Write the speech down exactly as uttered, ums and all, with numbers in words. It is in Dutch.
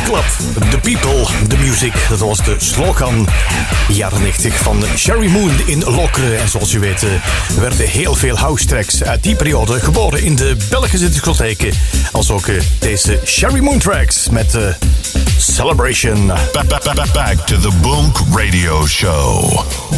club, the people, the music. Dat was de slogan jaren negentig van Sherry Moon in Lokeren. En zoals u weet werden heel veel house tracks uit die periode geboren in de Belgische discotheken. Als ook deze Sherry Moon tracks met uh, Celebration. Back, back, back, back to the Bonk Radio Show.